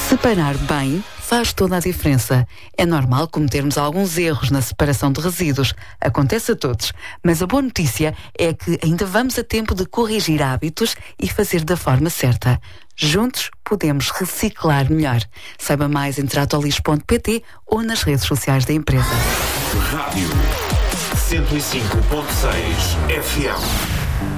Separar bem faz toda a diferença. É normal cometermos alguns erros na separação de resíduos. Acontece a todos. Mas a boa notícia é que ainda vamos a tempo de corrigir hábitos e fazer da forma certa. Juntos podemos reciclar melhor. Saiba mais em tratolis.pt ou nas redes sociais da empresa. Rádio 105.6 FM.